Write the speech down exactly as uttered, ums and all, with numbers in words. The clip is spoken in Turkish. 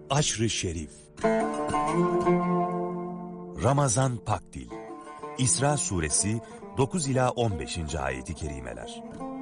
Aşr-ı Şerif. Ramazan Pakdil. İsra suresi dokuz ila on beşinci ayeti kerimeler.